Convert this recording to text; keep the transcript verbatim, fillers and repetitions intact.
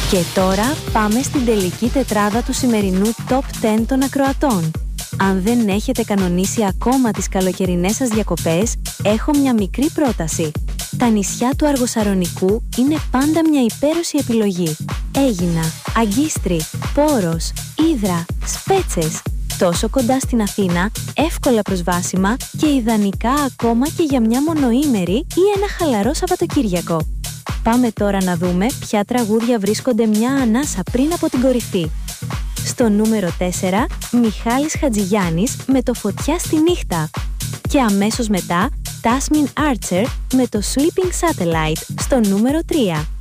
Και τώρα πάμε στην τελική τετράδα του σημερινού Top δέκα των ακροατών. Αν δεν έχετε κανονίσει ακόμα τις καλοκαιρινές σας διακοπές, έχω μια μικρή πρόταση. Τα νησιά του Αργοσαρονικού είναι πάντα μια υπέροχη επιλογή. Αίγινα, Αγκίστρι, Πόρος, Ύδρα, Σπέτσες. Τόσο κοντά στην Αθήνα, εύκολα προσβάσιμα και ιδανικά ακόμα και για μια μονοήμερη ή ένα χαλαρό Σαββατοκύριακο. Πάμε τώρα να δούμε ποια τραγούδια βρίσκονται μια ανάσα πριν από την κορυφή. Στο νούμερο τέσσερα, Μιχάλης Χατζηγιάννης με το «Φωτιά στη νύχτα». Και αμέσως μετά, Τάσμιν Άρτσερ με το «Sleeping Satellite» στο νούμερο τρία.